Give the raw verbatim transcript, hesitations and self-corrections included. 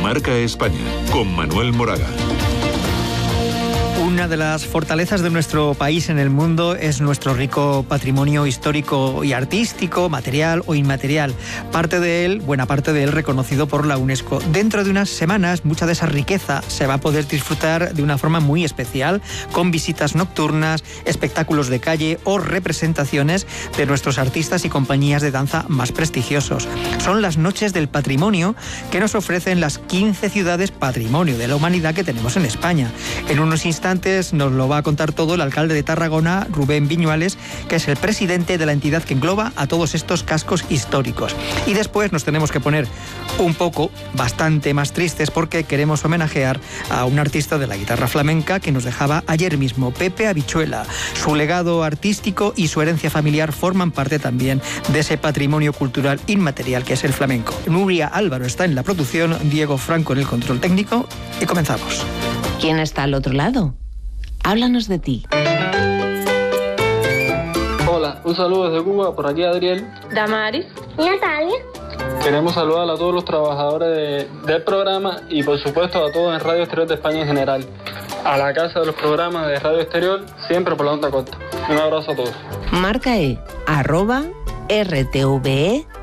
Marca España, con Manuel Moraga. Una de las fortalezas de nuestro país en el mundo es nuestro rico patrimonio histórico y artístico, material o inmaterial. Parte de él, buena parte de él, reconocido por la UNESCO. Dentro de unas semanas, mucha de esa riqueza se va a poder disfrutar de una forma muy especial, con visitas nocturnas, espectáculos de calle o representaciones de nuestros artistas y compañías de danza más prestigiosos. Son las Noches del Patrimonio que nos ofrecen las quince ciudades patrimonio de la humanidad que tenemos en España. En unos instantes nos lo va a contar todo el alcalde de Tarragona, Rubén Viñuales, que es el presidente de la entidad que engloba a todos estos cascos históricos. Y después nos tenemos que poner un poco, bastante más tristes, porque queremos homenajear a un artista de la guitarra flamenca que nos dejaba ayer mismo, Pepe Habichuela. Su legado artístico y su herencia familiar forman parte también de ese patrimonio cultural inmaterial que es el flamenco. Nuria Álvaro está en la producción, Diego Franco en el control técnico, y comenzamos. ¿Quién está al otro lado? Háblanos de ti. Hola, un saludo desde Cuba, por aquí Adriel. Damaris. Natalia. Queremos saludar a todos los trabajadores de, del programa y por supuesto a todos en Radio Exterior de España en general. A la casa de los programas de Radio Exterior, siempre por la onda corta. Un abrazo a todos. Marca E, arroba R T V E